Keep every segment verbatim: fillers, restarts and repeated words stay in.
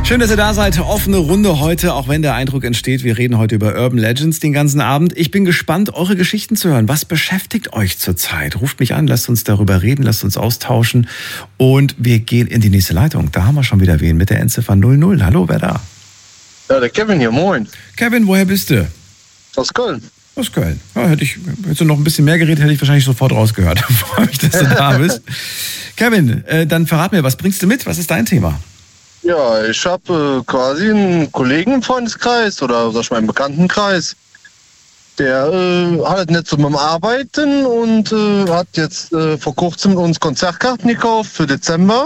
Schön, dass ihr da seid. Offene Runde heute, auch wenn der Eindruck entsteht, wir reden heute über Urban Legends den ganzen Abend. Ich bin gespannt, eure Geschichten zu hören. Was beschäftigt euch zurzeit? Ruft mich an, lasst uns darüber reden, lasst uns austauschen. Und wir gehen in die nächste Leitung. Da haben wir schon wieder wen mit der Endziffer null null. Hallo, wer da? Ja, der Kevin hier, moin. Kevin, woher bist du? Aus Köln. Aus Köln. Ja, hätte ich, hättest du noch ein bisschen mehr geredet, hätte ich wahrscheinlich sofort rausgehört. Freue mich, dass du da bist. Kevin, äh, dann verrat mir, was bringst du mit? Was ist dein Thema? Ja, ich habe äh, quasi einen Kollegen im Freundeskreis oder sag ich mal im Bekanntenkreis, der äh, hat nicht so beim Arbeiten und äh, hat jetzt äh, vor kurzem uns Konzertkarten gekauft für Dezember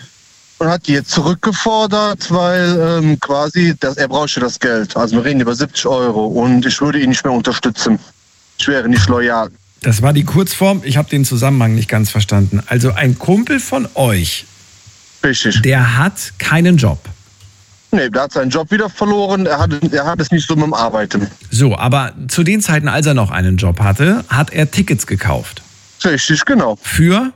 und hat die jetzt zurückgefordert, weil ähm, quasi das, er brauchte das Geld. Also wir reden über siebzig Euro und ich würde ihn nicht mehr unterstützen. Ich wäre nicht loyal. Das war die Kurzform. Ich habe den Zusammenhang nicht ganz verstanden. Also ein Kumpel von euch, Richtig. der hat keinen Job. Nee, der hat seinen Job wieder verloren. Er hat, er hat es nicht so mit dem Arbeiten. So, aber zu den Zeiten, als er noch einen Job hatte, hat er Tickets gekauft. Richtig, genau. Für?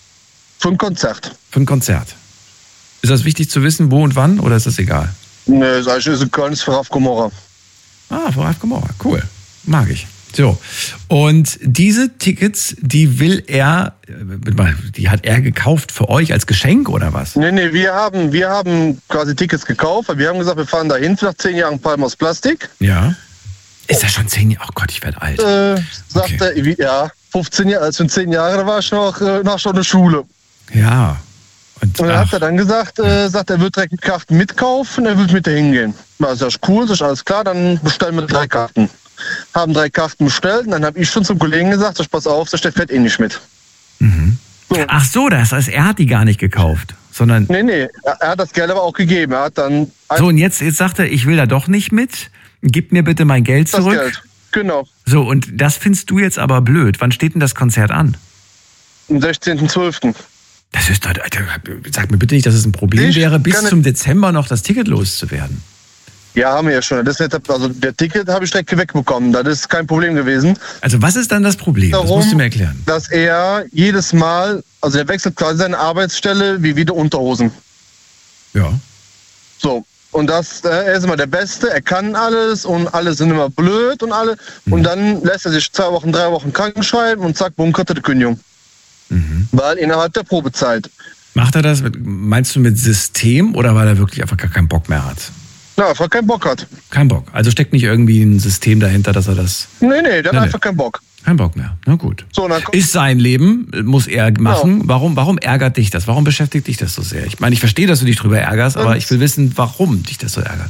Für ein Konzert. Für ein Konzert. Ist das wichtig zu wissen, wo und wann, oder ist das egal? Nee, sag ich, ist in Köln, ist für Ralf Gomorra. Ah, für Ralf Gomorra. Cool. Mag ich. So. Und diese Tickets, die will er, die hat er gekauft für euch als Geschenk oder was? Nee, nee, wir haben, wir haben quasi Tickets gekauft, weil wir haben gesagt, wir fahren dahin nach zehn Jahren Palm aus Plastik. Ja. Ist das schon zehn Jahre? Oh Gott, ich werde alt. Äh, sagt Okay. er, wie- ja, fünfzehn Jahre, also in zehn Jahren, da war ich noch äh, nach schon der Schule. Ja. Und, Und dann ach, hat er dann gesagt, äh, sagt, er wird direkt die Karten mitkaufen, er wird mit dahin gehen. Na, sag ich, cool, sag ich, alles klar, dann bestellen wir drei Karten. Haben drei Karten bestellt und dann habe ich schon zum Kollegen gesagt, sag, pass auf, der fährt eh nicht mit. mhm. So. Ach so, das heißt, er hat die gar nicht gekauft, sondern... Nee, nee, er, er hat das Geld aber auch gegeben. Er hat dann So, und jetzt, jetzt sagt er, ich will da doch nicht mit. Gib mir bitte mein Geld das zurück. Geld. Genau, So, und das findest du jetzt aber blöd. Wann steht denn das Konzert an? am sechzehnten zwölften Das ist doch, sag mir bitte nicht, dass es ein Problem Ich wäre, bis kann- zum Dezember noch das Ticket loszuwerden. Ja, haben wir ja schon. Das ist nicht, also der Ticket habe ich direkt wegbekommen. Das ist kein Problem gewesen. Also was ist dann das Problem? Das Darum, musst du mir erklären. dass er jedes Mal, also er wechselt quasi seine Arbeitsstelle wie wieder Unterhosen. Ja. So. Und das, äh, er ist immer der Beste, er kann alles und alle sind immer blöd und alle. Mhm. Und dann lässt er sich zwei Wochen, drei Wochen krank schreiben und zack, bumm, kriegt er die Kündigung. Mhm. Weil innerhalb der Probezeit. Macht er das, mit, meinst du mit System oder weil er wirklich einfach gar keinen Bock mehr hat? Na, einfach keinen Bock hat. Kein Bock. Also steckt nicht irgendwie ein System dahinter, dass er das... Nee, nee, der Nee, hat nee. einfach keinen Bock. Kein Bock mehr. Na gut. So, und dann kommt, Ist sein Leben, muss er machen. Warum, warum ärgert dich das? Warum beschäftigt dich das so sehr? Ich meine, ich verstehe, dass du dich drüber ärgerst, aber ich will wissen, warum dich das so ärgert.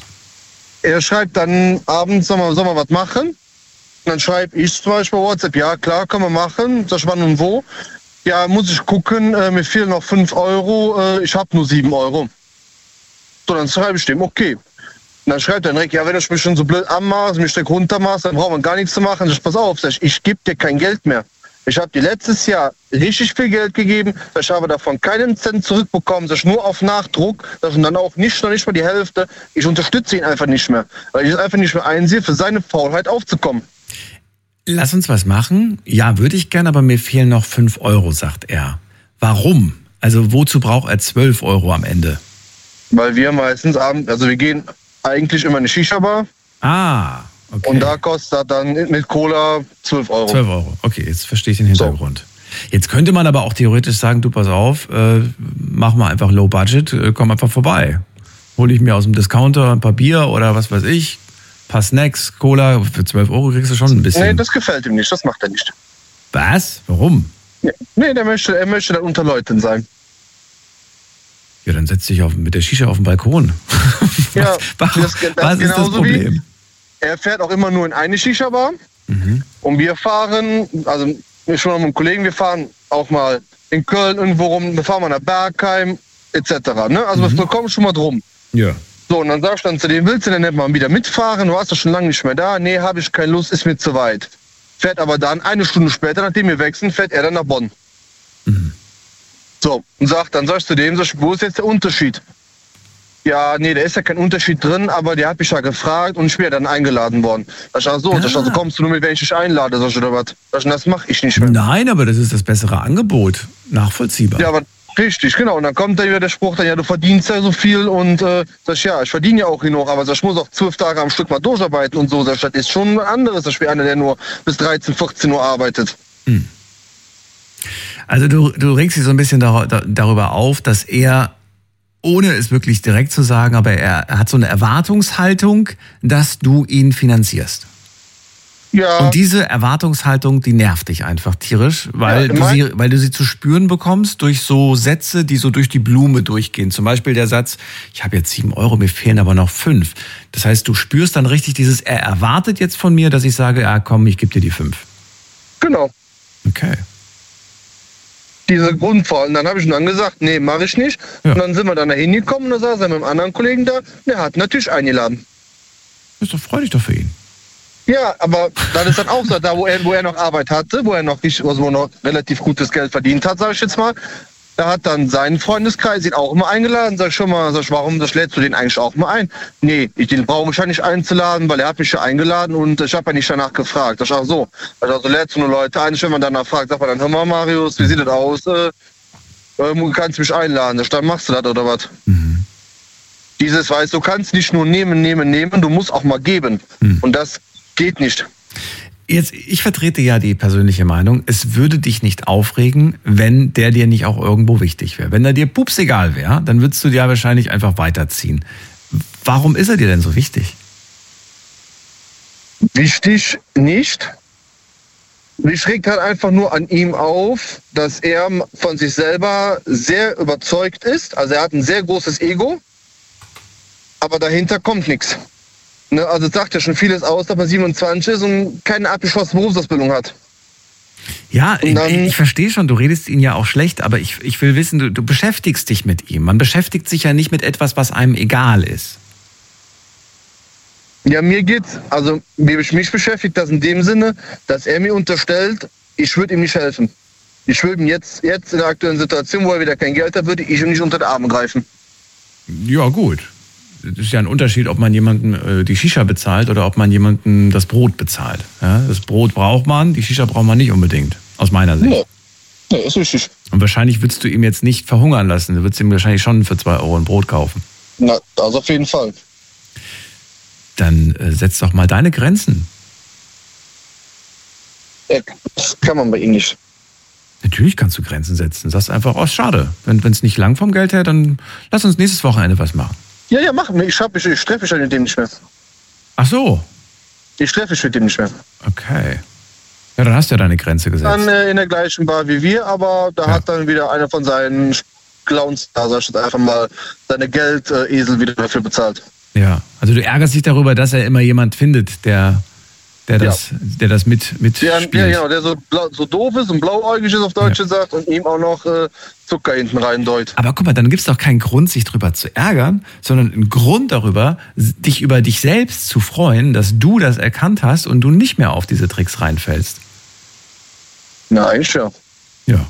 er schreibt dann abends, soll man, soll man was machen? Und dann schreibe ich zum Beispiel bei WhatsApp, ja klar, können wir machen. Sag ich, wann und wo? Ja, muss ich gucken, äh, mir fehlen noch fünf Euro, äh, ich habe nur sieben Euro. So, dann schreibe ich dem, okay. Und dann schreibt er direkt, ja, wenn du mich schon so blöd anmachst, mich direkt runtermachst, dann braucht man gar nichts zu machen. Sag ich, pass auf, sag ich, ich gebe dir kein Geld mehr. Ich habe dir letztes Jahr richtig viel Geld gegeben, sag ich, habe davon keinen Cent zurückbekommen, sag ich, nur auf Nachdruck, sag ich, und dann auch nicht, noch nicht mal die Hälfte. Ich unterstütze ihn einfach nicht mehr, weil ich es einfach nicht mehr einsehe, für seine Faulheit aufzukommen. Lass uns was machen. Ja, würde ich gern, aber mir fehlen noch fünf Euro, sagt er. Warum? Also wozu braucht er zwölf Euro am Ende? Weil wir meistens abends, also wir gehen eigentlich immer in eine Shisha-Bar Ah, okay. und da kostet dann mit Cola zwölf Euro. zwölf Euro. Okay, jetzt verstehe ich den Hintergrund. Jetzt könnte man aber auch theoretisch sagen, du pass auf, äh, mach mal einfach Low Budget, äh, komm einfach vorbei. Hol ich mir aus dem Discounter ein paar Bier oder was weiß ich, ein paar Snacks, Cola, für zwölf Euro kriegst du schon ein bisschen. Nee, das gefällt ihm nicht, das macht er nicht. Was? Warum? Nee, nee der möchte, er möchte dann unter Leuten sein. Ja, dann setz dich auf, mit der Shisha auf den Balkon. Ja, was das- das was ist das genauso wie- Problem? Er fährt auch immer nur in eine Shisha-Bar Mhm. und wir fahren, also ich schon mit einem Kollegen, wir fahren auch mal in Köln irgendwo rum, wir fahren mal nach Bergheim et cetera. Ne? Also Mhm. wir kommen schon mal drum. Ja. So, und dann sag ich dann zu dem, willst du denn nicht mal wieder mitfahren? Du warst doch schon lange nicht mehr da. Nee, habe ich keine Lust, ist mir zu weit. Fährt aber dann eine Stunde später, nachdem wir wechseln, fährt er dann nach Bonn. Mhm. So, und sagt, dann sag ich zu dem, sag ich, wo ist jetzt der Unterschied? Ja, nee, da ist ja kein Unterschied drin, aber der hat mich ja gefragt und ich bin ja dann eingeladen worden. Sag ich, ach so, Ah. sag ich, also kommst du nur mit, wenn ich dich einlade, sag ich, oder was? Sag ich, das mache ich nicht mehr. Nein, aber das ist das bessere Angebot. Nachvollziehbar. Ja, aber Richtig, genau. Und dann kommt dann wieder der Spruch, dann, ja, du verdienst ja so viel und äh, sag ich, ja, ich verdiene ja auch genug, aber sag, ich muss auch zwölf Tage am Stück mal durcharbeiten und so. Sag ich, das ist schon ein anderes, das ist wie einer, der nur bis dreizehn, vierzehn Uhr arbeitet. Hm. Also du, du regst dich so ein bisschen dar- darüber auf, dass er, ohne es wirklich direkt zu sagen, aber er hat so eine Erwartungshaltung, dass du ihn finanzierst. Ja. Und diese Erwartungshaltung, die nervt dich einfach tierisch, weil, Ja, du sie, weil du sie zu spüren bekommst durch so Sätze, die so durch die Blume durchgehen. Zum Beispiel der Satz, ich habe jetzt sieben Euro, mir fehlen aber noch fünf. Das heißt, du spürst dann richtig dieses, er erwartet jetzt von mir, dass ich sage, ja komm, ich gebe dir die fünf. Genau. Okay. Diese Grundfall. Und dann habe ich ihm dann gesagt, nee, mache ich nicht. Ja. Und dann sind wir dann da hingekommen und da saß er mit einem anderen Kollegen da, der hat natürlich eingeladen. Das ist doch, freu dich doch für ihn. Ja, aber das ist dann auch so, da wo er, wo er noch Arbeit hatte, wo er noch, richtig, also wo er noch relativ gutes Geld verdient hat, sage ich jetzt mal, da hat dann seinen Freundeskreis ihn auch immer eingeladen. Sag ich schon mal, sag ich, warum, das lädst du den eigentlich auch mal ein? Nee, ich, den brauche ich ja nicht einzuladen, weil er hat mich ja eingeladen und ich habe ja nicht danach gefragt. Das ist auch so. Also lädst du nur Leute ein, wenn man danach fragt, sagt man dann, hör mal Marius, wie sieht das aus? Äh, du kannst mich einladen, dann machst du das oder was? Mhm. Dieses, weißt du, kannst nicht nur nehmen, nehmen, nehmen, du musst auch mal geben. Mhm. Und das geht nicht. Jetzt, ich vertrete ja die persönliche Meinung, es würde dich nicht aufregen, wenn der dir nicht auch irgendwo wichtig wäre. Wenn er dir pups egal wäre, dann würdest du dir ja wahrscheinlich einfach weiterziehen. Warum ist er dir denn so wichtig? Wichtig nicht. Mich regt halt einfach nur an ihm auf, dass er von sich selber sehr überzeugt ist. Also er hat ein sehr großes Ego, aber dahinter kommt nichts. Ne, also sagt ja schon vieles aus, dass man siebenundzwanzig ist und keine abgeschlossene Berufsausbildung hat. Ja, ich, dann, ich verstehe schon, du redest ihn ja auch schlecht, aber ich, ich will wissen, du, du beschäftigst dich mit ihm. Man beschäftigt sich ja nicht mit etwas, was einem egal ist. Ja, mir geht's, also wie ich mich beschäftigt, das in dem Sinne, dass er mir unterstellt, ich würde ihm nicht helfen. Ich würde ihm jetzt, jetzt in der aktuellen Situation, wo er wieder kein Geld hat, würde ich ihm nicht unter die Arme greifen. Ja, gut. Das ist ja ein Unterschied, ob man jemanden äh, die Shisha bezahlt oder ob man jemanden das Brot bezahlt. Ja, das Brot braucht man, die Shisha braucht man nicht unbedingt, aus meiner Sicht. Nee, nee, ist richtig. Und wahrscheinlich würdest du ihm jetzt nicht verhungern lassen. Du würdest ihm wahrscheinlich schon für zwei Euro ein Brot kaufen. Na, das auf jeden Fall. Dann äh, setz doch mal deine Grenzen. Ja, das kann man bei ihm nicht. Natürlich kannst du Grenzen setzen. Sagst einfach, oh, schade. Wenn es nicht lang vom Geld her, dann lass uns nächstes Wochenende was machen. Ja, ja, mach. Ich, hab, ich, ich treffe mich mit dem nicht mehr. Ach so. Ich treffe mich mit dem nicht mehr. Okay. Ja, dann hast du ja deine Grenze gesetzt. Dann äh, in der gleichen Bar wie wir, aber da ja. hat dann wieder einer von seinen Clowns, da sag ich jetzt einfach mal, seine Geldesel wieder dafür bezahlt. Ja, also du ärgerst dich darüber, dass er immer jemand findet, der, der, das, ja. der das mit, mit der, spielt. Ja, genau, der so, blau, so doof ist und blauäugig ist auf Deutsch ja. gesagt und ihm auch noch äh, Zucker hinten rein deut. Aber guck mal, dann gibt es doch keinen Grund, sich darüber zu ärgern, sondern einen Grund darüber, dich über dich selbst zu freuen, dass du das erkannt hast und du nicht mehr auf diese Tricks reinfällst. Na, eigentlich ja. Ja.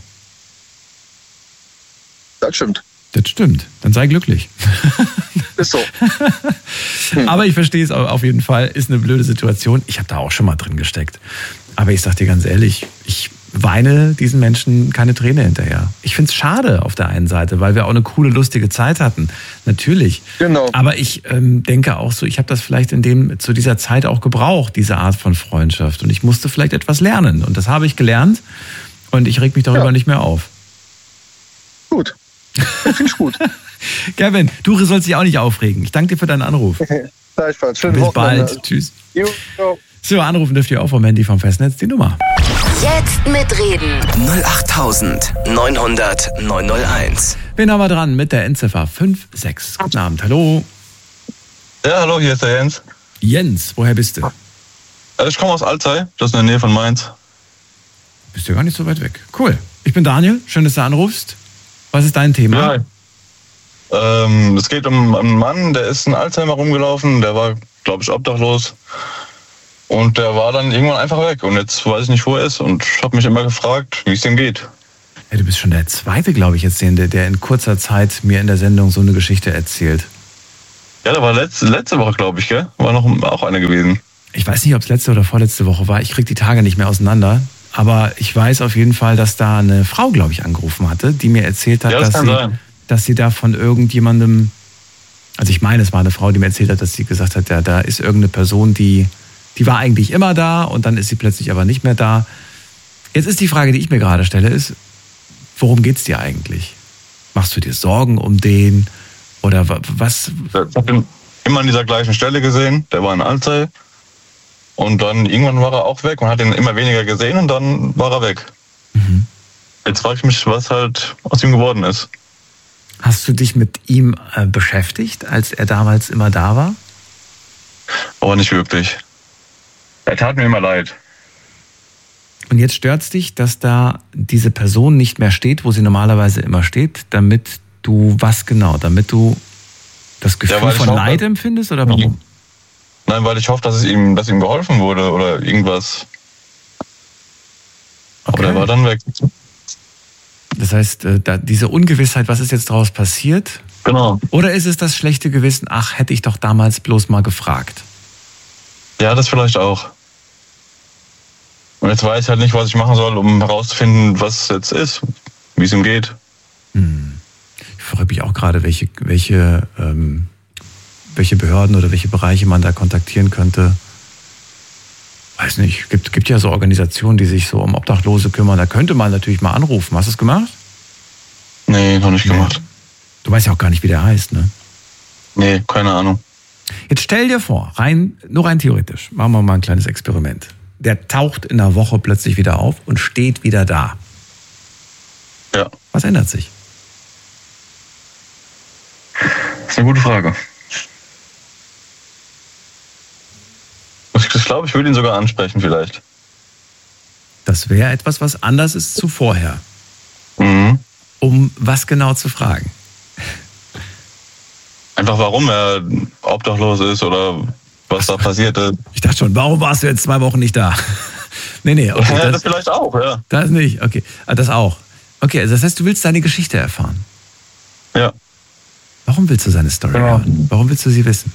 Das stimmt. Das stimmt. Dann sei glücklich. Ist so. Hm. Aber ich verstehe es auf jeden Fall. Ist eine blöde Situation. Ich habe da auch schon mal drin gesteckt. Aber ich sag dir ganz ehrlich, ich weine diesen Menschen keine Träne hinterher. Ich finde es schade auf der einen Seite, weil wir auch eine coole, lustige Zeit hatten. Natürlich. Genau. Aber ich ähm, denke auch so, ich habe das vielleicht in dem, zu dieser Zeit auch gebraucht, diese Art von Freundschaft. Und ich musste vielleicht etwas lernen. Und das habe ich gelernt. Und ich reg mich darüber ja. nicht mehr auf. Gut. Finde ich gut. Kevin, du sollst dich auch nicht aufregen. Ich danke dir für deinen Anruf. Gleichfalls. Schönen Bis Wochenende. bald. Tschüss. Jo, jo. So, anrufen dürft ihr auch vom Handy vom Festnetz die Nummer. Jetzt mitreden. null acht neun hundert neun null eins. Wen haben wir dran mit der Endziffer fünf sechs? Guten Abend, hallo. Ja, hallo, hier ist der Jens. Jens, woher bist du? Ich komme aus Alzey, das ist in der Nähe von Mainz. Bist du gar nicht so weit weg. Cool. Ich bin Daniel, schön, dass du anrufst. Was ist dein Thema? Ja, ähm, es geht um einen Mann, der ist in Alzheimer rumgelaufen, der war, glaube ich, obdachlos. Und der war dann irgendwann einfach weg. Und jetzt weiß ich nicht, wo er ist. Und ich habe mich immer gefragt, wie es dem geht. Ja, du bist schon der Zweite, glaube ich, jetzt, der, der in kurzer Zeit mir in der Sendung so eine Geschichte erzählt. Ja, da war letzte, letzte Woche, glaube ich, gell? War noch auch einer gewesen. Ich weiß nicht, ob es letzte oder vorletzte Woche war. Ich kriege die Tage nicht mehr auseinander. Aber ich weiß auf jeden Fall, dass da eine Frau, glaube ich, angerufen hatte, die mir erzählt hat, Ja, das dass, kann sie, sein. dass sie da von irgendjemandem, also ich meine, es war eine Frau, die mir erzählt hat, dass sie gesagt hat, ja, da ist irgendeine Person, die, die war eigentlich immer da und dann ist sie plötzlich aber nicht mehr da. Jetzt ist die Frage, die ich mir gerade stelle, ist, worum geht's dir eigentlich? Machst du dir Sorgen um den? Oder wa- was? Ich habe ihn immer an dieser gleichen Stelle gesehen. Der war in Alzey. Und dann irgendwann war er auch weg. Man hat ihn immer weniger gesehen und dann war er weg. Mhm. Jetzt frage ich mich, was halt aus ihm geworden ist. Hast du dich mit ihm äh, beschäftigt, als er damals immer da war? Aber nicht wirklich. Er tat mir immer leid. Und jetzt stört's dich, dass da diese Person nicht mehr steht, wo sie normalerweise immer steht, damit du was genau? Damit du das Gefühl Ja, weil ich von auch- Leid empfindest oder warum? Nein, weil ich hoffe, dass es ihm, dass ihm geholfen wurde oder irgendwas. Aber Okay. der war dann weg. Das heißt, äh, da, diese Ungewissheit, was ist jetzt daraus passiert? Genau. Oder ist es das schlechte Gewissen, ach, hätte ich doch damals bloß mal gefragt? Ja, das vielleicht auch. Und jetzt weiß ich halt nicht, was ich machen soll, um herauszufinden, was es jetzt ist, wie es ihm geht. Hm. Ich frage mich auch gerade, welche, welche, ähm, welche Behörden oder welche Bereiche man da kontaktieren könnte. Weiß nicht, gibt, gibt ja so Organisationen, die sich so um Obdachlose kümmern. Da könnte man natürlich mal anrufen. Hast du es gemacht? Nee, noch nicht gemacht. Du weißt ja auch gar nicht, wie der heißt, ne? Nee, keine Ahnung. Jetzt stell dir vor, rein, nur rein theoretisch, machen wir mal ein kleines Experiment. Der taucht in einer Woche plötzlich wieder auf und steht wieder da. Ja, Was ändert sich? das ist eine gute Frage. Ich glaube, ich würde ihn sogar ansprechen vielleicht. Das wäre etwas, was anders ist zu vorher. Mhm. Um was genau zu fragen? Einfach warum er obdachlos ist oder was da passiert ist. Ich dachte schon, warum warst du jetzt zwei Wochen nicht da? nee, nee, okay. Ja, das Das, vielleicht auch, ja. das nicht, okay. Ah, das auch. Okay, also das heißt, du willst seine Geschichte erfahren. Ja. Warum willst du seine Story Genau. hören? Warum willst du sie wissen?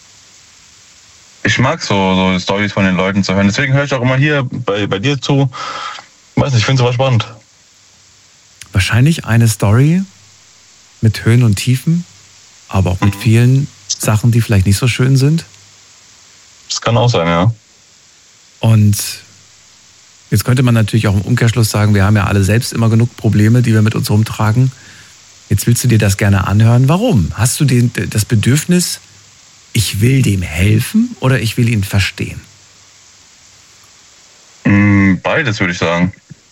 Ich mag so, so Storys von den Leuten zu hören. Deswegen höre ich auch immer hier bei, bei dir zu. Weiß nicht, ich finde es aber spannend. Wahrscheinlich eine Story mit Höhen und Tiefen, aber auch mit Mhm. vielen Sachen, die vielleicht nicht so schön sind. Das kann auch sein, ja. Und jetzt könnte man natürlich auch im Umkehrschluss sagen, wir haben ja alle selbst immer genug Probleme, die wir mit uns rumtragen. Jetzt willst du dir das gerne anhören. Warum? Hast du den, das Bedürfnis, ich will dem helfen oder ich will ihn verstehen? Mm, Beides würde ich sagen.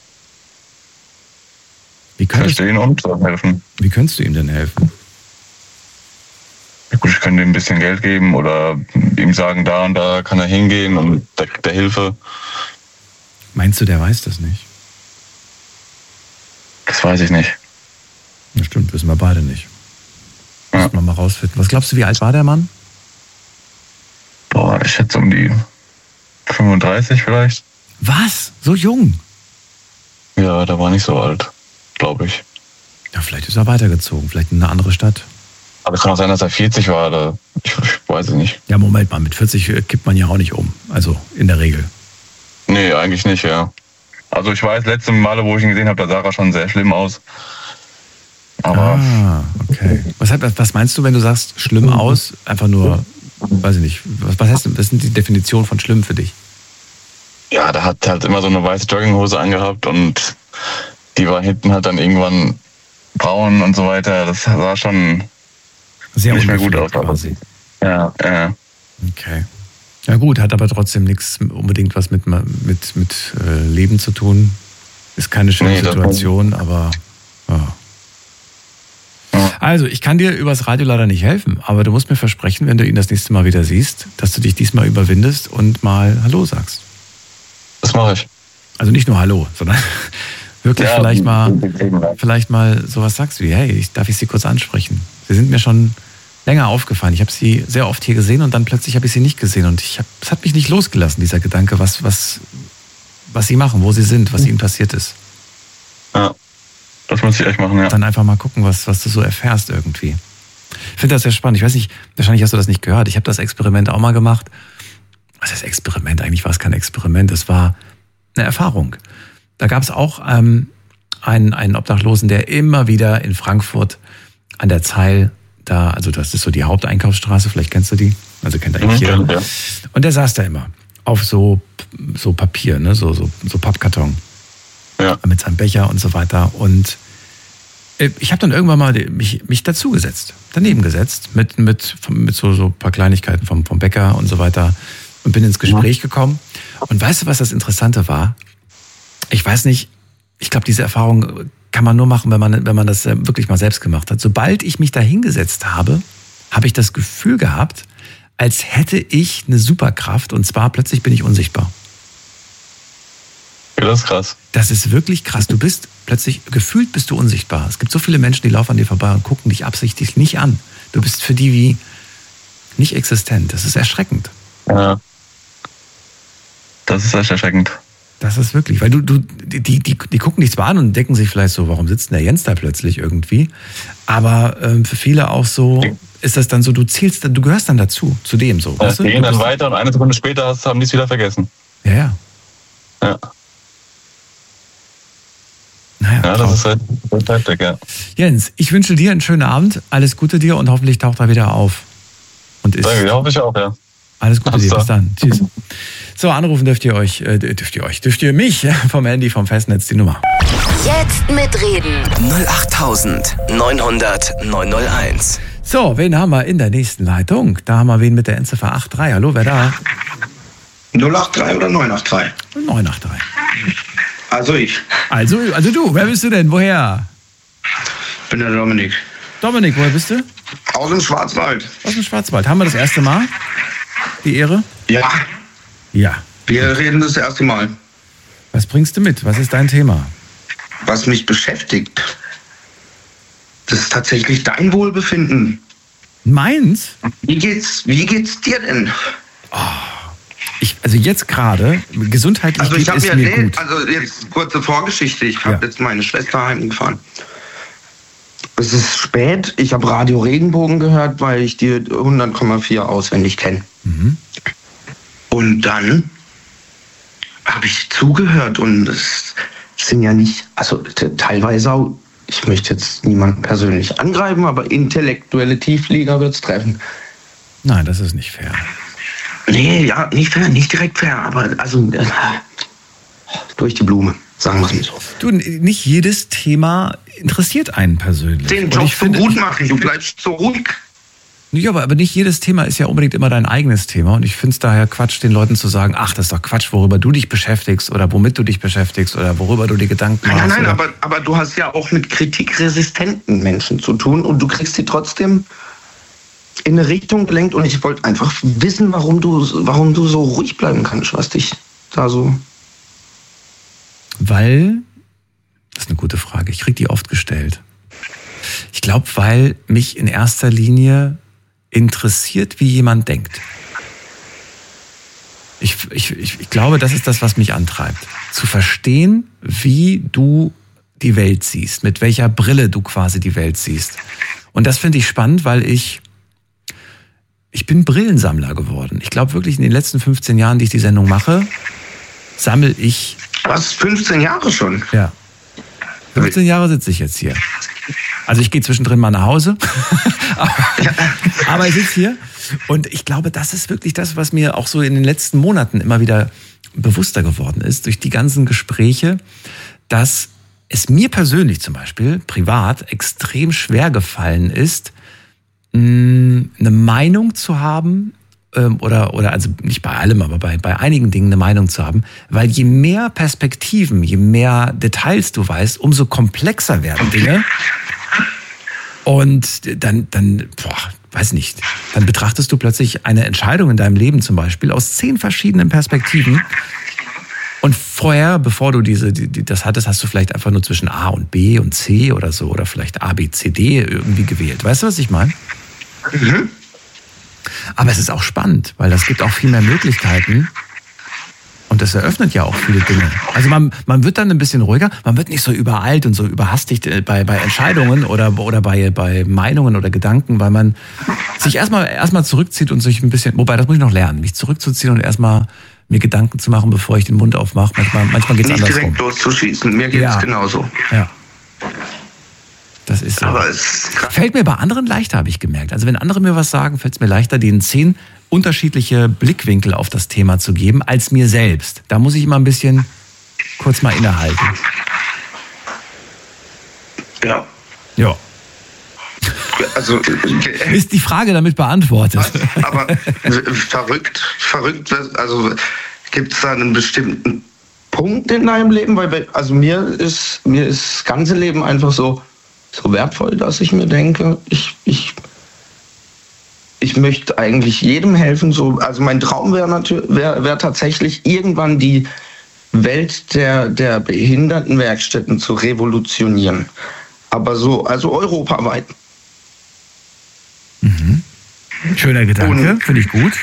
Wie könntest, Verstehen und helfen. wie könntest du ihm denn helfen? Ja, gut, ich könnte ihm ein bisschen Geld geben oder ihm sagen, da und da kann er hingehen und da kriegt er Hilfe. Meinst du, der weiß das nicht? Das weiß ich nicht. Ja, stimmt, wissen wir beide nicht. Ja. Müssen wir mal rausfinden. Was glaubst du, wie alt war der Mann? Boah, ich schätze um die fünfunddreißig vielleicht. Was? So jung? Ja, der war nicht so alt, glaube ich. Ja, vielleicht ist er weitergezogen, vielleicht in eine andere Stadt. Aber es kann auch sein, dass er vierzig war. Oder ich, ich weiß es nicht. Ja, Moment mal, mit vierzig kippt man ja auch nicht um. Also in der Regel. Nee, eigentlich nicht, ja. Also ich weiß, letzte Male, wo ich ihn gesehen habe, da sah er schon sehr schlimm aus. Aber Ah, okay. Was, hat, was meinst du, wenn du sagst, schlimm aus? Einfach nur, weiß ich nicht. Was, was, heißt, was sind die Definitionen von schlimm für dich? ja, der hat halt immer so eine weiße Jogginghose angehabt und die war hinten halt dann irgendwann braun und so weiter. Das sah schon Sehr nicht mehr gut ungepflegt aus. quasi. Ja, ja. Okay. Ja gut, hat aber trotzdem nichts unbedingt was mit, mit, mit äh, Leben zu tun. Ist keine schöne Nee, das- Situation, aber ja. Ja. Also, ich kann dir übers Radio leider nicht helfen, aber du musst mir versprechen, wenn du ihn das nächste Mal wieder siehst, dass du dich diesmal überwindest und mal Hallo sagst. Das mache ich. Also nicht nur Hallo, sondern wirklich Ja, vielleicht mal vielleicht mal sowas sagst wie, hey, ich, darf ich Sie kurz ansprechen? Sie sind mir schon länger aufgefallen. Ich habe Sie sehr oft hier gesehen und dann plötzlich habe ich Sie nicht gesehen. Und ich hab, es hat mich nicht losgelassen, dieser Gedanke, was, was, was Sie machen, wo Sie sind, was Ihnen passiert ist. Ja, das muss ich echt machen, ja. Dann einfach mal gucken, was, was du so erfährst irgendwie. Ich finde das sehr spannend. Ich weiß nicht, wahrscheinlich hast du das nicht gehört. Ich habe das Experiment auch mal gemacht. Was heißt Experiment? Eigentlich war es kein Experiment. Es war eine Erfahrung. da gab es auch ähm, einen, einen Obdachlosen, der immer wieder in Frankfurt an der Zeil, da, also das ist so die Haupteinkaufsstraße, vielleicht kennst du die, also kennt eigentlich jeder. Ja, ja. Und der saß da immer auf so, so Papier, ne, so, so, so Pappkarton. Ja. Mit seinem Becher und so weiter. Und ich habe dann irgendwann mal mich, mich dazugesetzt, daneben gesetzt, mit, mit, mit so, so ein paar Kleinigkeiten vom, vom Bäcker und so weiter und bin ins Gespräch gekommen. Und weißt du, was das Interessante war? Ich weiß nicht, ich glaube, diese Erfahrung kann man nur machen, wenn man, wenn man das wirklich mal selbst gemacht hat. Sobald ich mich da hingesetzt habe, habe ich das Gefühl gehabt, als hätte ich eine Superkraft und zwar plötzlich bin ich unsichtbar. Ja, das ist krass. Das ist wirklich krass. Du bist plötzlich, gefühlt bist du unsichtbar. Es gibt so viele Menschen, die laufen an dir vorbei und gucken dich absichtlich nicht an. Du bist für die wie nicht existent. Das ist erschreckend. Ja. Das ist echt erschreckend. Das ist wirklich, weil du, du, die, die, die gucken dich zwar an und denken sich vielleicht so, warum sitzt denn der Jens da plötzlich irgendwie? Aber ähm, für viele auch so, ist das dann so, du zählst, du gehörst dann dazu, zu dem so. Ja, die gehen dann weiter und eine Sekunde später hast, haben die es wieder vergessen. Ja, ja. Ja. Naja, ja, das ist halt heftig, ja. Jens, ich wünsche dir einen schönen Abend, alles Gute dir und hoffentlich taucht er wieder auf. Und ist. Danke, ja, hoffe ich auch, ja. Alles Gute Alles dir, bis klar. dann. Tschüss. So, anrufen dürft ihr euch, äh, dürft ihr euch, dürft ihr mich vom Handy, vom Festnetz, die Nummer. Jetzt mitreden. null acht neun hundert neun null eins. So, wen haben wir in der nächsten Leitung? Da haben wir wen mit der Endziffer acht drei. Hallo, wer da? null acht drei oder neun acht drei? neun acht drei. Also ich. Also, also du, wer bist du denn? Woher? Ich bin der Dominik. Dominik, woher bist du? Aus dem Schwarzwald. Aus dem Schwarzwald. Haben wir das erste Mal? Die Ehre? Ja, Ja. wir reden das erste Mal. Was bringst du mit? Was ist dein Thema? Was mich beschäftigt, das ist tatsächlich dein Wohlbefinden. Meins? Wie geht's, wie geht's dir denn? Ich, also jetzt gerade, gesundheitlich Also ich geht habe es mir, mir nee, gut. also jetzt kurze Vorgeschichte. Ich habe Ja. jetzt meine Schwester heimgefahren. Es ist spät. Ich habe Radio Regenbogen gehört, weil ich die hundert Komma vier auswendig kenne. Mhm. Und dann habe ich zugehört und es sind ja nicht, also t- teilweise auch, ich möchte jetzt niemanden persönlich angreifen, aber intellektuelle Tieflieger wird es treffen. Nein, das ist nicht fair. Nee, ja, nicht fair, nicht direkt fair, aber also äh, durch die Blume, sagen wir es mal so. Du, nicht jedes Thema interessiert einen persönlich. Den Und Job ich so finde, gut machen, du bleibst so ruhig. Ja, aber, aber nicht jedes Thema ist ja unbedingt immer dein eigenes Thema. Und ich finde es daher Quatsch, den Leuten zu sagen, ach, das ist doch Quatsch, worüber du dich beschäftigst oder womit du dich beschäftigst oder worüber du dir Gedanken Nein, machst. nein, nein, oder aber, aber du hast ja auch mit kritikresistenten Menschen zu tun und du kriegst sie trotzdem in eine Richtung gelenkt und ich wollte einfach wissen, warum du, warum du so ruhig bleiben kannst, was dich da so... Weil, das ist eine gute Frage, ich kriege die oft gestellt. Ich glaube, weil mich in erster Linie interessiert, wie jemand denkt. Ich, ich, ich, ich glaube, das ist das, was mich antreibt. Zu verstehen, wie du die Welt siehst, mit welcher Brille du quasi die Welt siehst. Und das finde ich spannend, weil ich, ich bin Brillensammler geworden. Ich glaube wirklich, in den letzten fünfzehn Jahren, die ich die Sendung mache, sammle ich... Was, fünfzehn Jahre schon? Ja. fünfzehn Jahre sitze ich jetzt hier. Also ich gehe zwischendrin mal nach Hause, aber, aber ich sitze hier und ich glaube, das ist wirklich das, was mir auch so in den letzten Monaten immer wieder bewusster geworden ist, durch die ganzen Gespräche, dass es mir persönlich zum Beispiel, privat, extrem schwer gefallen ist, eine Meinung zu haben, oder, oder also nicht bei allem, aber bei, bei einigen Dingen eine Meinung zu haben, weil je mehr Perspektiven, je mehr Details du weißt, umso komplexer werden Dinge. Und dann, dann, boah, weiß nicht, dann betrachtest du plötzlich eine Entscheidung in deinem Leben zum Beispiel aus zehn verschiedenen Perspektiven. Und vorher, bevor du diese, die, das hattest, hast du vielleicht einfach nur zwischen A und B und C oder so, oder vielleicht A, B, C, D irgendwie gewählt. Weißt du, was ich meine? Mhm. Aber es ist auch spannend, weil das gibt auch viel mehr Möglichkeiten und das eröffnet ja auch viele Dinge. Also man, man wird dann ein bisschen ruhiger, man wird nicht so übereilt und so überhastigt bei, bei Entscheidungen oder, oder bei, bei Meinungen oder Gedanken, weil man sich erstmal erstmal zurückzieht und sich ein bisschen, wobei das muss ich noch lernen, mich zurückzuziehen und erstmal mir Gedanken zu machen, bevor ich den Mund aufmache. Manchmal, manchmal geht es andersrum. Nicht direkt loszuschießen, mir geht es Ja. genauso. Ja. Das ist so. Aber es Fällt mir bei anderen leichter, habe ich gemerkt. Also wenn andere mir was sagen, fällt es mir leichter, denen zehn unterschiedliche Blickwinkel auf das Thema zu geben, als mir selbst. Da muss ich immer ein bisschen kurz mal innehalten. ja. Ja. Also, Ist die Frage damit beantwortet? aber verrückt, verrückt, also gibt es da einen bestimmten Punkt in deinem Leben? Weil, also mir ist, mir ist das ganze Leben einfach so, so wertvoll, dass ich mir denke, ich, ich, ich möchte eigentlich jedem helfen. So, also mein Traum wäre natürlich, wäre wär tatsächlich irgendwann die Welt der, der Behindertenwerkstätten zu revolutionieren. Aber so, also europaweit. Mhm. Schöner Gedanke, finde ich gut.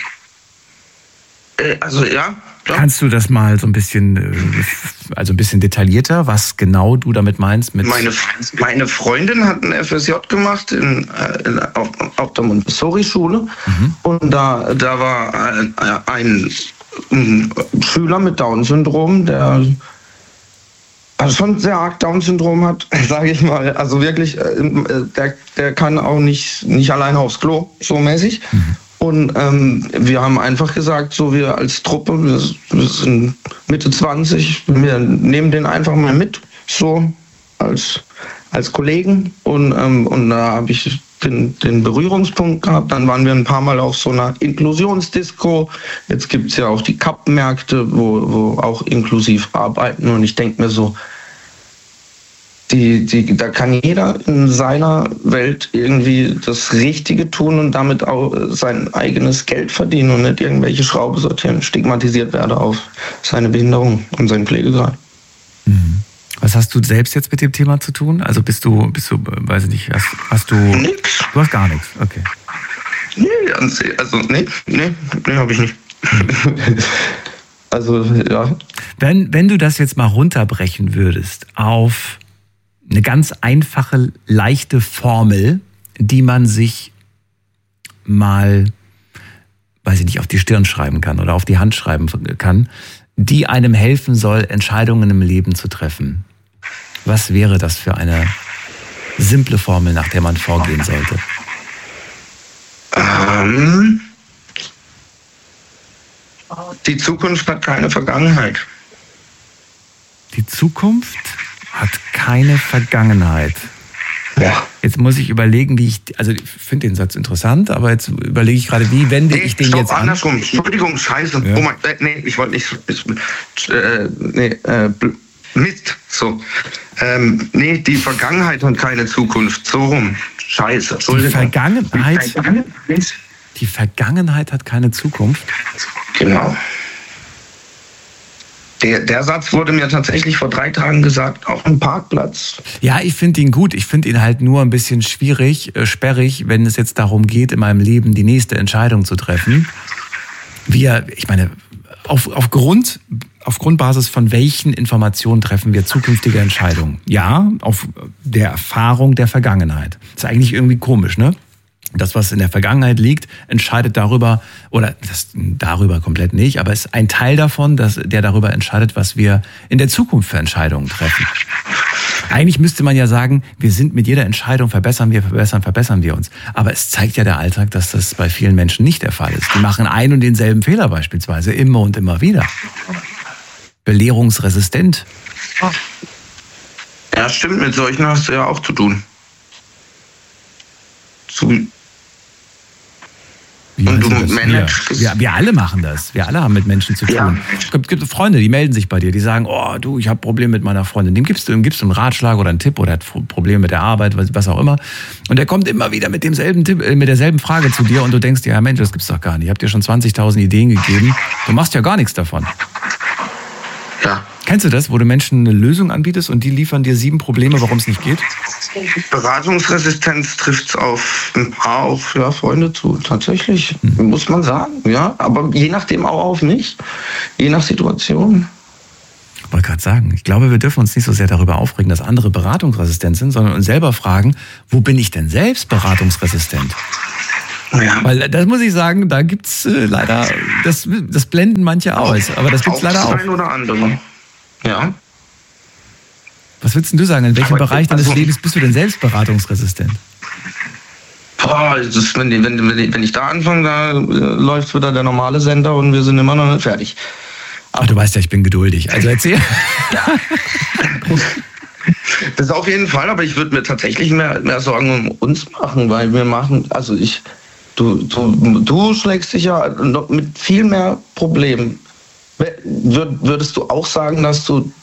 Äh, also ja. ja. Kannst du das mal so ein bisschen, äh, also ein bisschen detaillierter, was genau du damit meinst? Mit Meine, meine Freundin hat ein F S J gemacht in, in, auf, auf der Montessori-Schule. Mhm. Und da, da war ein, ein, ein Schüler mit Down-Syndrom, der also schon sehr arg Down-Syndrom hat, sage ich mal. Also wirklich, der, der kann auch nicht, nicht alleine aufs Klo, so mäßig. Mhm. Und ähm, wir haben einfach gesagt, so wir als Truppe, wir, wir sind Mitte zwanzig, wir nehmen den einfach mal mit, so als, als Kollegen. Und, ähm, und da habe ich den, den Berührungspunkt gehabt. Dann waren wir ein paar Mal auf so einer Inklusionsdisco. Jetzt gibt es ja auch die Cup-Märkte, wo, wo auch inklusiv arbeiten. Und ich denke mir so, Die, die, da kann jeder in seiner Welt irgendwie das Richtige tun und damit auch sein eigenes Geld verdienen und nicht irgendwelche Schrauben sortieren, stigmatisiert werde auf seine Behinderung und seinen Pflegegrad. Mhm. Was hast du selbst jetzt mit dem Thema zu tun? Also bist du, bist du, weiß ich nicht, hast, hast du... Nix. Du hast gar nichts, okay. Nee, also nee, nee, nee, habe ich nicht. Also, ja. Wenn, wenn du das jetzt mal runterbrechen würdest auf eine ganz einfache, leichte Formel, die man sich mal, weiß ich nicht, auf die Stirn schreiben kann oder auf die Hand schreiben kann, die einem helfen soll, Entscheidungen im Leben zu treffen. Was wäre das für eine simple Formel, nach der man vorgehen sollte? Ähm, die Zukunft hat keine Vergangenheit. Die Zukunft hat keine Vergangenheit. Ja. Jetzt muss ich überlegen, wie ich, also ich finde den Satz interessant, aber jetzt überlege ich gerade, wie wende Nee, ich den stopp, jetzt an? andersrum. Entschuldigung, scheiße. Ja. Oh mein, äh, nee, ich wollte nicht, ich, äh, nee, äh, Mist, so. Ähm, nee, die Vergangenheit hat keine Zukunft, so rum. Scheiße, Die Entschuldigung. Vergangenheit, die Vergangenheit hat keine Zukunft. Genau. Der, der Satz wurde mir tatsächlich vor drei Tagen gesagt, auf dem Parkplatz. Ja, ich finde ihn gut. Ich finde ihn halt nur ein bisschen schwierig, äh, sperrig, wenn es jetzt darum geht, in meinem Leben die nächste Entscheidung zu treffen. Wir, ich meine, auf, auf, Grund, auf Grundbasis von welchen Informationen treffen wir zukünftige Entscheidungen? Ja, auf der Erfahrung der Vergangenheit. Ist eigentlich irgendwie komisch, ne? Das, was in der Vergangenheit liegt, entscheidet darüber, oder das darüber komplett nicht, aber ist ein Teil davon, dass, der darüber entscheidet, was wir in der Zukunft für Entscheidungen treffen. Eigentlich müsste man ja sagen, wir sind mit jeder Entscheidung, verbessern wir, verbessern, verbessern wir uns. Aber es zeigt ja der Alltag, dass das bei vielen Menschen nicht der Fall ist. Die machen einen und denselben Fehler beispielsweise immer und immer wieder. Belehrungsresistent. Ja, stimmt, mit solchen hast du ja auch zu tun. Zu Wie Und du meinst das? managst wir, es. wir, wir alle machen das. Wir alle haben mit Menschen zu tun. Ja. Es gibt, gibt Freunde, die melden sich bei dir, die sagen, oh du, ich habe Probleme mit meiner Freundin. Dem gibst du, dem gibst du einen Ratschlag oder einen Tipp oder hat Probleme mit der Arbeit, was, was auch immer. Und der kommt immer wieder mit demselben Tipp, äh, mit derselben Frage zu dir und du denkst dir, ja Mensch, das gibt's doch gar nicht. Ich habe dir schon zwanzigtausend Ideen gegeben. Du machst ja gar nichts davon. Ja. Kennst du das, wo du Menschen eine Lösung anbietest und die liefern dir sieben Probleme, warum es nicht geht? Beratungsresistenz trifft es auf ein paar auch ja, Freunde zu. Tatsächlich, mhm. muss man sagen. Ja, aber je nachdem auch auf mich. Je nach Situation. Ich wollte gerade sagen, ich glaube, wir dürfen uns nicht so sehr darüber aufregen, dass andere beratungsresistent sind, sondern uns selber fragen, wo bin ich denn selbst beratungsresistent? Ja. Weil das muss ich sagen, da gibt's äh, leider das, das blenden manche aus, aber das gibt's leider auch. Ein oder andere. Ja. Was würdest denn du sagen? In welchem Aber Bereich deines also- Lebens bist du denn selbst beratungsresistent? Boah, das ist, wenn, die- wenn, wenn, ich- wenn ich da anfange, da äh, läuft wieder der normale Sender und wir sind immer noch nicht fertig. Ach, du weißt ja, ich bin geduldig. Also erzähl. Das auf jeden Fall, aber ich würde mir tatsächlich mehr, mehr Sorgen um uns machen, weil wir machen, also ich, du, du, du schlägst dich ja noch mit viel mehr Problemen. Wür- Würdest du auch sagen, dass du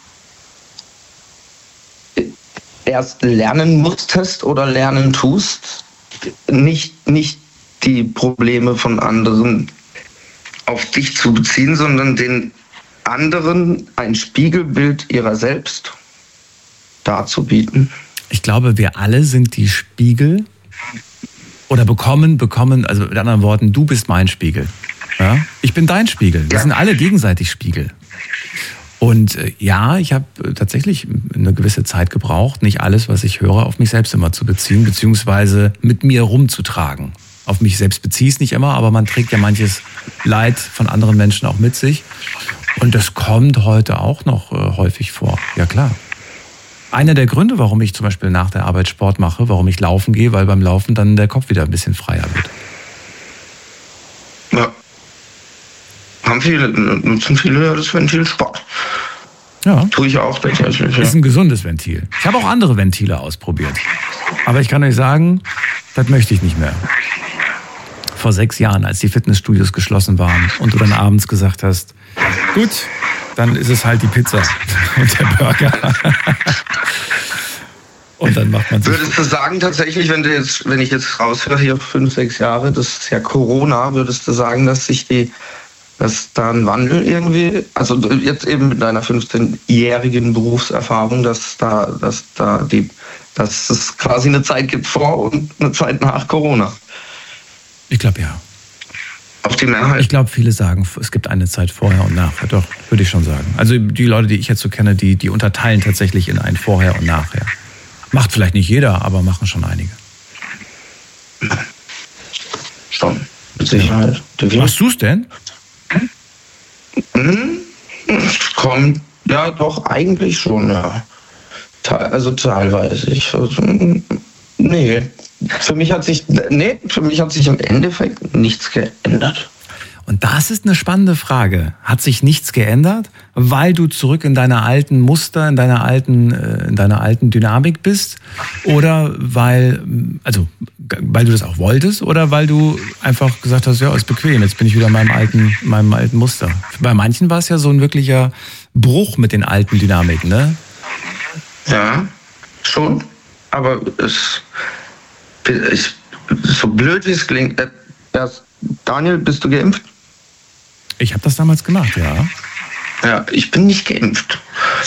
erst lernen musstest oder lernen tust, nicht, nicht die Probleme von anderen auf dich zu beziehen, sondern den anderen ein Spiegelbild ihrer selbst darzubieten? Ich glaube, wir alle sind die Spiegel oder bekommen, bekommen, also mit anderen Worten, du bist mein Spiegel. Ja? Ich bin dein Spiegel. Wir Ja. sind alle gegenseitig Spiegel. Und äh, ja, ich habe äh, tatsächlich eine gewisse Zeit gebraucht, nicht alles, was ich höre, auf mich selbst immer zu beziehen, beziehungsweise mit mir rumzutragen. Auf mich selbst beziehe ich es nicht immer, aber man trägt ja manches Leid von anderen Menschen auch mit sich. Und das kommt heute auch noch äh, häufig vor. Ja, klar. Einer der Gründe, warum ich zum Beispiel nach der Arbeit Sport mache, warum ich laufen gehe, weil beim Laufen dann der Kopf wieder ein bisschen freier wird. Ja. Haben viele, nutzen viele ja das Ventil Sport. Ja. Tue ich auch tatsächlich. Ja. Ist ein gesundes Ventil. Ich habe auch andere Ventile ausprobiert. Aber ich kann euch sagen, das möchte ich nicht mehr. Vor sechs Jahren, als die Fitnessstudios geschlossen waren und du dann abends gesagt hast, gut, dann ist es halt die Pizza und der Burger. Und dann macht man sich... Würdest du sagen, tatsächlich, wenn du jetzt, wenn ich jetzt raushöre, hier fünf, sechs Jahre, das ist ja Corona, würdest du sagen, dass sich die, dass da ein Wandel irgendwie, also jetzt eben mit deiner fünfzehnjährigen Berufserfahrung, dass da, dass da die, dass es quasi eine Zeit gibt vor und eine Zeit nach Corona? Ich glaube ja. Auf die Mehrheit? Ich glaube, viele sagen, es gibt eine Zeit vorher und nachher. Doch, würde ich schon sagen. Also die Leute, die ich jetzt so kenne, die, die unterteilen tatsächlich in ein Vorher und Nachher. Macht vielleicht nicht jeder, aber machen schon einige. Schon, mit Sicherheit. Machst du es denn? Mhm. Kommt, ja doch, eigentlich schon, ja. Te- Also teilweise. Ich, also, nee. Für mich hat sich, nee, für mich hat sich im Endeffekt nichts geändert. Und das ist eine spannende Frage. Hat sich nichts geändert, weil du zurück in deiner alten Muster, in deiner alten, in deiner alten Dynamik bist? Oder weil, also, weil du das auch wolltest? Oder weil du einfach gesagt hast, ja, ist bequem, jetzt bin ich wieder in meinem alten, meinem alten Muster? Bei manchen war es ja so ein wirklicher Bruch mit den alten Dynamiken, ne? Ja, schon. Aber es, ich, so blöd wie es klingt, äh, erst, Daniel, bist du geimpft? Ich habe das damals gemacht, ja. Ja, ich bin nicht geimpft.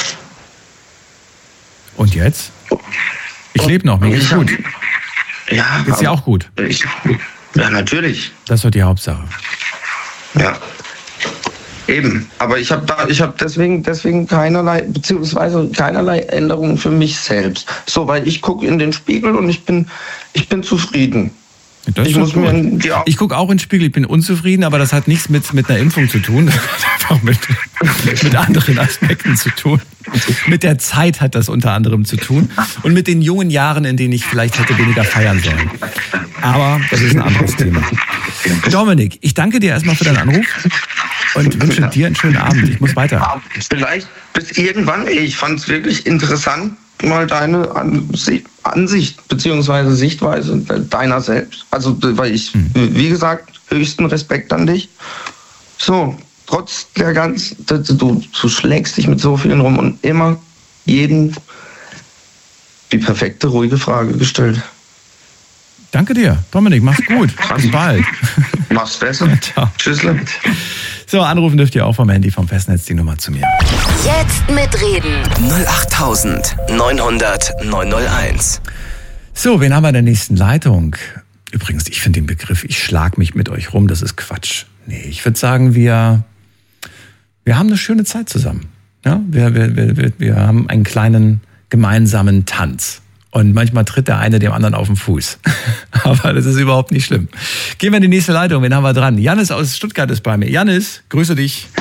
Und jetzt? Ich lebe noch, mir geht's Ich hab- gut. Ja, Geht's dir auch gut? Ich, ja, natürlich. Das ist doch die Hauptsache. Ja. Eben. Aber ich habe da, ich habe deswegen, deswegen keinerlei, beziehungsweise keinerlei Änderungen für mich selbst. So, weil ich gucke in den Spiegel und ich bin, ich bin zufrieden. Das Ich ist muss gut. mir die Augen- Ich gucke auch in den Spiegel, ich bin unzufrieden, aber das hat nichts mit, mit einer Impfung zu tun. Das hat einfach mit, mit anderen Aspekten zu tun. Mit der Zeit hat das unter anderem zu tun. Und mit den jungen Jahren, in denen ich vielleicht hätte weniger feiern sollen. Aber das ist ein anderes Thema. Dominik, ich danke dir erstmal für deinen Anruf und wünsche dir einen schönen Abend. Ich muss weiter. Vielleicht bis irgendwann. Ich fand es wirklich interessant, mal deine Ansicht, Ansicht beziehungsweise Sichtweise deiner selbst. Also, weil ich, Hm. wie gesagt, höchsten Respekt an dich. So, trotz der ganzen, du, du schlägst dich mit so vielen rum und immer jeden die perfekte, ruhige Frage gestellt. Danke dir. Dominik, mach's gut. Bis bald. Mach's besser. Ciao. Tschüssle. So, anrufen dürft ihr auch vom Handy vom Festnetz die Nummer zu mir. Jetzt mitreden. null acht neunhundert neunhunderteins. So, wen haben wir in der nächsten Leitung? Übrigens, ich finde den Begriff, ich schlag mich mit euch rum, das ist Quatsch. Nee, ich würde sagen, wir, wir haben eine schöne Zeit zusammen. Ja, wir, wir, wir, wir haben einen kleinen gemeinsamen Tanz. Und manchmal tritt der eine dem anderen auf den Fuß. Aber das ist überhaupt nicht schlimm. Gehen wir in die nächste Leitung. Wen haben wir dran? Jannis aus Stuttgart ist bei mir. Jannis, grüße dich.